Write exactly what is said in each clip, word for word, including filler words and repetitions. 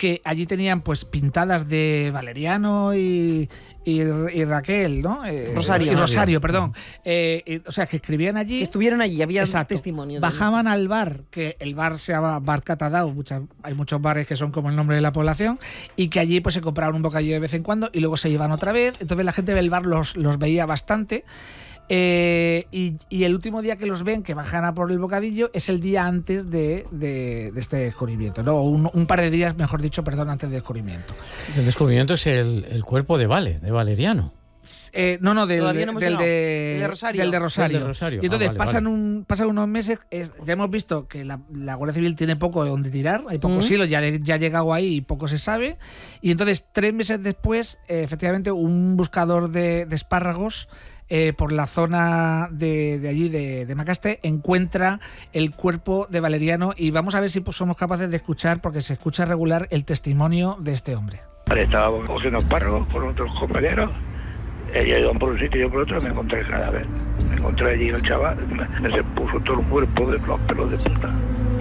que allí tenían pues pintadas de Valeriano y... Y, y Raquel, ¿no? Eh, Rosario. Y Rosario, perdón. Eh, eh, o sea, que escribían allí. Que estuvieron allí, había Exacto. testimonio. Bajaban al bar, que el bar se llama Bar Catadau, muchas, hay muchos bares que son como el nombre de la población, y que allí pues se compraban un bocadillo de vez en cuando y luego se iban otra vez. Entonces la gente del bar los, los veía bastante. Eh, y, y el último día que los ven, que bajan a por el bocadillo, es el día antes de, de, de este descubrimiento, ¿no? Un, un par de días, mejor dicho, perdón, antes del descubrimiento. El descubrimiento es el, el cuerpo de Vale, de Valeriano. Eh, no, no, del, no del, del, de, de Rosario. del de Rosario. Del de Rosario. Y entonces ah, vale, pasan, vale. Un, pasan unos meses, es, ya hemos visto que la, la Guardia Civil tiene poco de donde tirar, hay pocos Mm. hilos, ya, ya ha llegado ahí y poco se sabe. Y entonces, tres meses después, eh, efectivamente, un buscador de, de espárragos eh, por la zona de, de allí, de, de Macastre, encuentra el cuerpo de Valeriano y vamos a ver si pues, somos capaces de escuchar, porque se escucha regular, el testimonio de este hombre. Estaba cogiendo espárragos con otros compañeros. Ellos iban por un sitio y yo por otro, me encontré el cadáver. Me encontré allí el chaval, me, me se puso todo el cuerpo de los pelos de punta.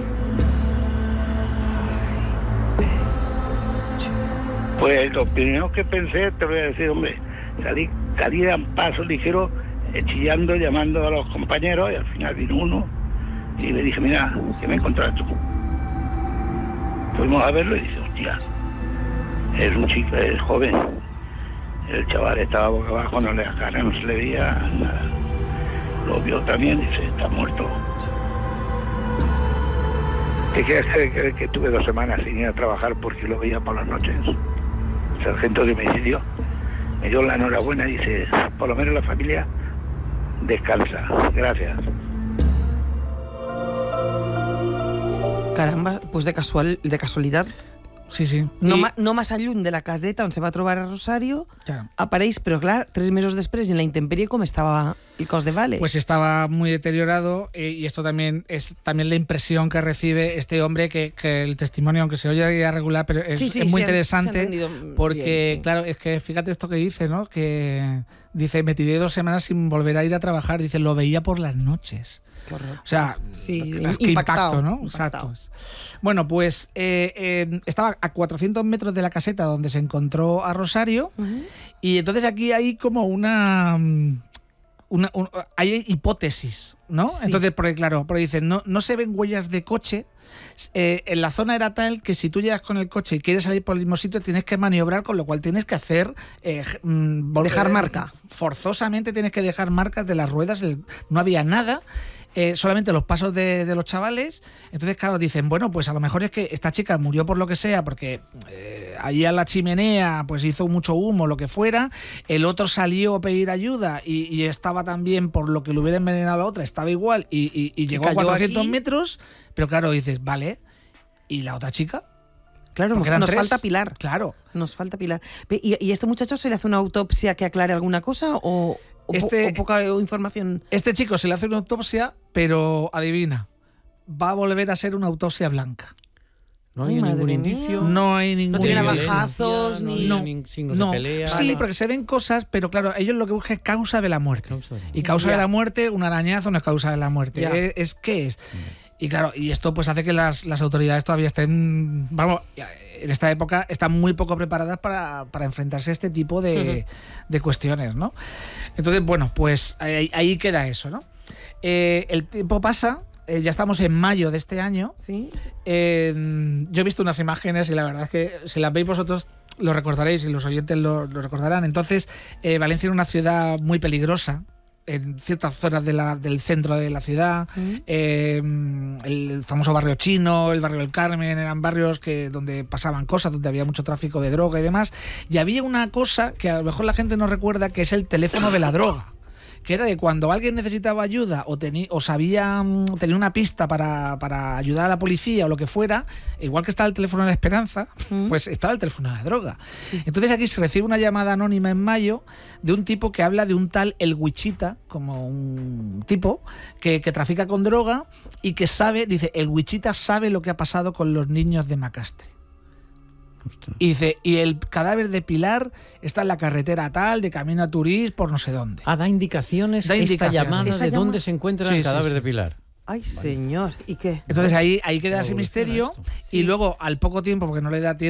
Pues lo primero que pensé, te voy a decir, hombre, salí, salí a un paso ligero, eh, chillando, llamando a los compañeros, y al final vino uno y le dije, mira, ¿qué me encontraste tú? Fuimos a verlo y dice, hostia, es un chico, es joven. El chaval estaba boca abajo, no le, la cara no se le veía nada. Lo vio también y dice, está muerto. ¿Qué quieres creer que, que tuve dos semanas sin ir a trabajar porque lo veía por las noches? El sargento de homicidio me dio la enhorabuena y dice, por lo menos la familia descansa. Gracias. Caramba, pues de casual, de casualidad. Sí, sí. No, I, ma, no massa lluny de la caseta on se va trobar a Rosario, claro. apareix, però clar, tres mesos després, en la intemperie, com estava el cos de Vale. Pues estaba muy deteriorado eh, y esto también es también la impresión que recibe este hombre, que, que el testimonio, aunque se oye regular, pero es, sí, sí, es muy sí, interesante porque, bien, sí. claro, es que fíjate esto que dice, ¿no? Que dice, me tiré dos semanas sin volver a ir a trabajar, dice, lo veía por las noches. Correcto. O sea, sí, qué impacto, ¿no? Impactado. Exacto. Bueno, pues eh, eh, estaba a cuatrocientos metros de la caseta donde se encontró a Rosario, uh-huh. Y entonces aquí hay como una... Una, un, hay hipótesis, ¿no? Sí. Entonces, porque claro, porque dicen, no, no se ven huellas de coche. Eh, en la zona era tal que si tú llegas con el coche y quieres salir por el mismo sitio, tienes que maniobrar, con lo cual tienes que hacer... Eh, dejar marca. Forzosamente tienes que dejar marcas de las ruedas. El, no había nada. Eh, solamente los pasos de, de los chavales. Entonces, claro, dicen, bueno, pues a lo mejor es que esta chica murió por lo que sea, porque eh, allí a la chimenea pues hizo mucho humo, lo que fuera. El otro salió a pedir ayuda y, y estaba también, por lo que le hubiera envenenado a la otra, estaba igual y, y, y llegó a cuatrocientos aquí. Metros. Pero claro, dices, vale, ¿y la otra chica? Claro, nos, nos falta Pilar. Claro. Nos falta Pilar. ¿Y, ¿Y este muchacho se le hace una autopsia que aclare alguna cosa o...? O, este, po o poca información. Este chico se le hace una autopsia, pero adivina, va a volver a ser una autopsia blanca. No hay Ay, ningún mía. indicio. No hay ningún No tiene indicio. navajazos, no, ni... No, ni signos no. de pelea. Sí, vale. porque se ven cosas, pero claro, ellos lo que buscan es causa de la muerte. Causa de la muerte. Y causa ya. de la muerte, un arañazo no es causa de la muerte. Es, es ¿qué es? Y claro, y esto pues hace que las, las autoridades todavía estén, vamos, en esta época están muy poco preparadas para, para enfrentarse a este tipo de, uh-huh. de cuestiones, ¿no? Entonces, bueno, pues ahí, ahí queda eso, ¿no? Eh, el tiempo pasa, eh, ya estamos en mayo de este año. Sí. Eh, yo he visto unas imágenes y la verdad es que si las veis vosotros lo recordaréis y los oyentes lo, lo recordarán. Entonces, eh, Valencia era una ciudad muy peligrosa en ciertas zonas de la, del centro de la ciudad, mm. eh, el famoso barrio chino, el barrio del Carmen, eran barrios que donde pasaban cosas, donde había mucho tráfico de droga y demás, y había una cosa que a lo mejor la gente no recuerda, que es el teléfono de la droga, que era que cuando alguien necesitaba ayuda o, tení, o sabía, tenía una pista para, para ayudar a la policía o lo que fuera, igual que estaba el teléfono de la esperanza, mm. pues estaba el teléfono de la droga. Sí. Entonces aquí se recibe una llamada anónima en mayo de un tipo que habla de un tal El Wichita, como un tipo que, que trafica con droga y que sabe, dice, El Wichita sabe lo que ha pasado con los niños de Macastre. Y dice, y el cadáver de Pilar está en la carretera tal, de camino a Turís, por no sé dónde. Ah, da indicaciones, da indicaciones. esta llamada ¿Esa de llama? dónde se encuentra sí, el cadáver sí, sí. de Pilar. Ay, vale. Señor, ¿y qué? Entonces ahí, ahí queda ese misterio sí. y luego al poco tiempo, porque no le da tiempo